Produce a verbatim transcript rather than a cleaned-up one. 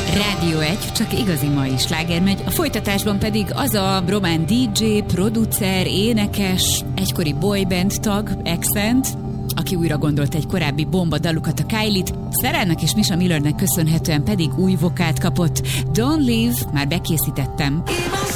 Rádió egy, csak igazi mai sláger megy, a folytatásban pedig az a román dé dzsé, producer, énekes, egykori boyband tag, Accent, aki újra gondolt egy korábbi bomba dalukat, a Kylie-t, Szerelnek és Misha Millernek köszönhetően pedig új vokált kapott. Don't Leave, már bekészítettem.